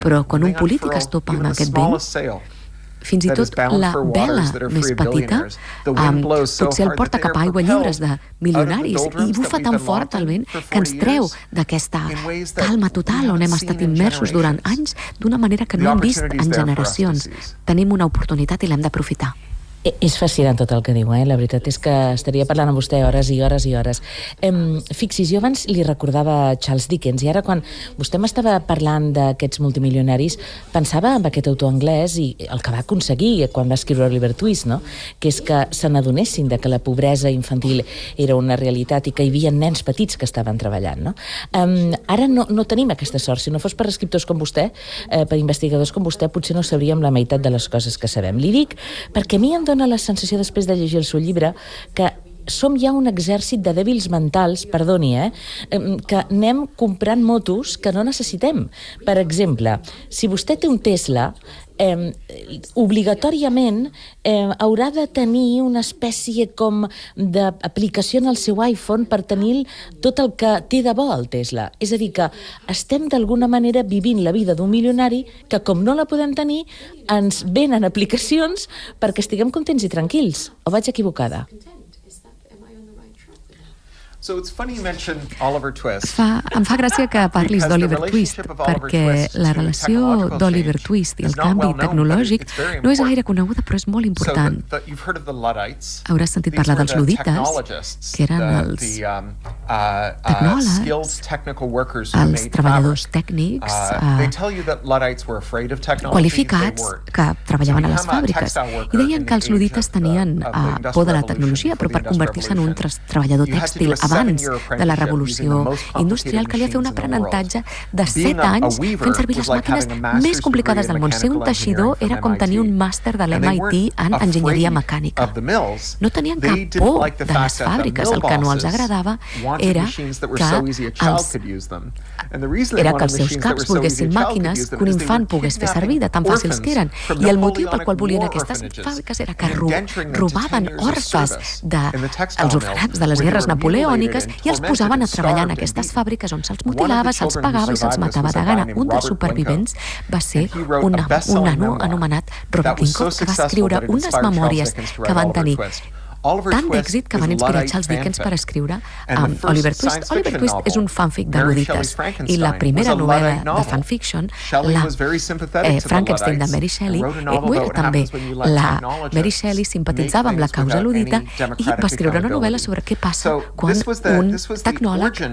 Però quan un polític es topa amb aquest vent, fins i tot la vela més petita potser el porta cap a aigua lliures de milionaris i bufa tan fort el vent que ens treu d'aquesta calma total on hem estat immersos durant anys d'una manera que no hem vist en generacions. Tenim una oportunitat i l'hem d'aprofitar. És fascinant tot el que diu, La veritat és que estaria parlant amb vostè hores i hores i hores. Fixis, jo abans li recordava Charles Dickens i ara quan vostè m'estava parlant d'aquests multimilionaris pensava en aquest autor anglès i el que va aconseguir quan va escriure Oliver Twist, no? Que és que se n'adonessin de que la pobresa infantil era una realitat i que hi havia nens petits que estaven treballant, no? Ara no tenim aquesta sort. Si no fos per escriptors com vostè, per investigadors com vostè, potser no sabríem la meitat de les coses que sabem. Li dic perquè a mi em dóna la sensació després de llegir el seu llibre que som ja un exèrcit de dèbils mentals, perdoni, que anem comprant motos que no necessitem. Per exemple, si vostè té un Tesla, obligatòriament haurà de tenir una espècie com d'aplicació en el seu iPhone per tenir tot el que té de bo el Tesla. És a dir, que estem d'alguna manera vivint la vida d'un milionari que, com no la podem tenir, ens venen aplicacions perquè estiguem contents i tranquils. O vaig equivocada? Em fa gràcia que parlis d'Oliver Twist, perquè la relació d'Oliver Twist i el canvi tecnològic no és gaire coneguda, però és molt important. Hauràs sentit parlar dels luddites, que eren els tecnòlegs, els treballadors tècnics qualificats que treballaven a les fàbriques. I deien que els luddites tenien por de la tecnologia, però per convertir-se en un treballador tèxtil abans de la revolució industrial calia fer un aprenentatge de 7 anys fent servir les màquines més complicades del món. Ser un teixidor era com tenir un màster de l'MIT en enginyeria mecànica. No tenien cap por de les fàbriques. El que no els agradava era que els seus caps volguessin màquines que un infant pogués fer servir, de tan fàcils que eren. I el motiu pel qual volien aquestes fàbriques era que robaven orfes dels orfenats de les guerres napoleòniques i els posaven a treballar en aquestes fàbriques on se'ls mutilava, se'ls pagava i se'ls matava de gana. Un dels supervivents va ser un nano anomenat Robert Lincoln, que va escriure unes memòries que van tenir tant d'èxit que van inspirar Charles Dickens per escriure Oliver Twist. Oliver Twist és un fanfic de luddites i la primera novel·la de fanfiction, Frankenstein de Mary Shelley, era també. La Mary Shelley simpatitzava amb la causa ludita i va escriure una novel·la sobre què passa quan un tecnòleg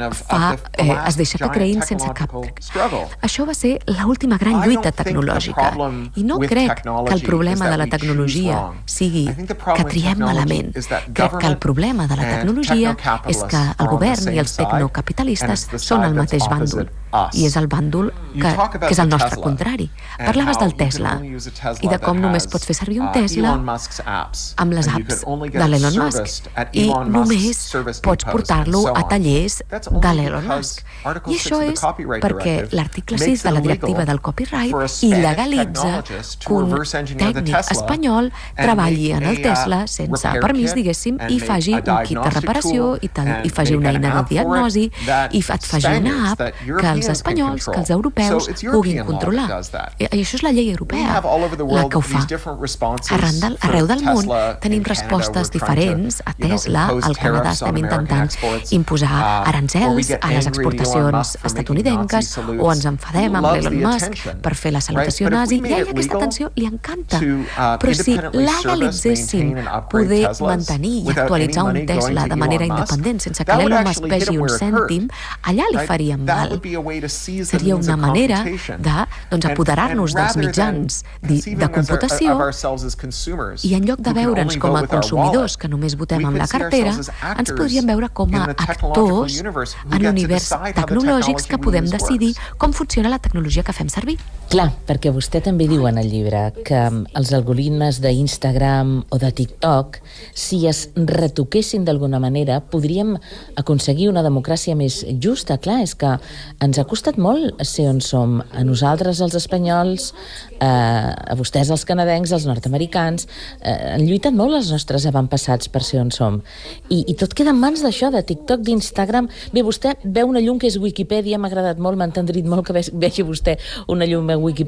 es deixa que creïn sense cap. Això va ser l'última gran lluita tecnològica i no crec que el problema de la tecnologia sigui que triem malament. Crec que el problema de la tecnologia és que el govern i els tecnocapitalistes són el mateix bàndol i és el bàndol que és el nostre contrari. Parlaves del Tesla i de com només pots fer servir un Tesla amb les apps de l'Elon Musk i només pots portar-lo a tallers de l'Elon Musk. I això és perquè l'article 6 de la directiva del copyright il·legalitza que un tècnic espanyol treballi en el Tesla sense permís, diguéssim, i faci un kit de reparació i faci una eina de diagnosi i et faci una app que els espanyols, que els europeus puguin controlar. I això és la llei europea la que ho fa. Arreu del món tenim respostes diferents a Tesla. Al Canadà estem intentant imposar aranzels a les exportacions estatunidenques o ens enfadem amb l'Elon Musk per fer la salutació nazi. I a ella aquesta tensió li encanta. Però si legalitzéssim poder mantenir i actualitzar un Tesla de manera independent sense que l'Elon Musk vegi un cèntim, allà li faríem mal. Seria una manera d'apoderar-nos dels mitjans de computació i en lloc de veure'ns com a consumidors que només votem amb la cartera, ens podríem veure com a actors en univers tecnològics que podem decidir com funciona la tecnologia que fem servir. Clar, perquè vostè també diu en el llibre que els algoritmes d'Instagram o de TikTok si es retoquessin d'alguna manera, podríem aconseguir una democràcia més justa. Clar, és que ens ha costat molt ser on som. A nosaltres, els espanyols, a vostès, els canadencs, els nord-americans, han lluitat molt els nostres avantpassats per ser on som. I tot queda en mans d'això, de TikTok, d'Instagram. Bé, vostè veu una llum que és Wikipedia, m'ha agradat molt, m'ha entendrit molt que vegi vostè una llum a Wikipedia,